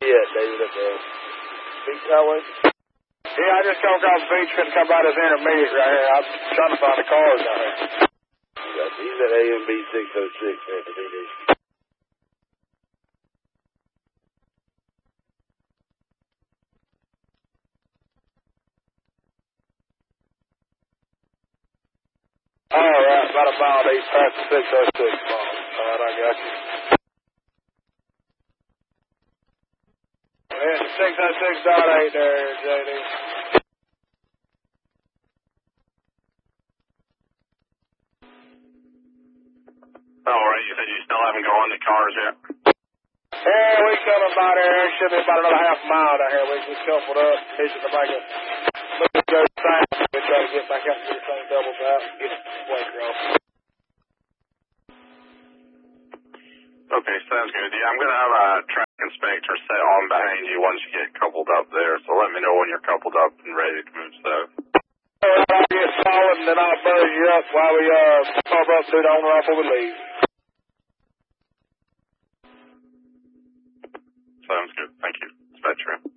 at, David, at the beach highway? Yeah, I just come across the beach, couldn't come by this intermediate right here. I'm trying to find the cars down here. He's at AMB 606 at the BD. All right, about a mile east past the 606 mile. All right, I got you. Yeah, 606.8 there, JD. All right, you said you still haven't gone to cars yet? Yeah, we coming by there. It should be about another half mile down here. We just coupled up, fishing to make it look good fast. We try to get back up to the same doubles out and get the flanker off. Okay, sounds good. Yeah, I'm going to have a track inspector set on behind you once you get coupled up there, so let me know when you're coupled up and ready to move south. All right, I'll get solid and then I'll buzz you up while we pump up to the owner off before we leave. Sounds good. Thank you. Dispatcher.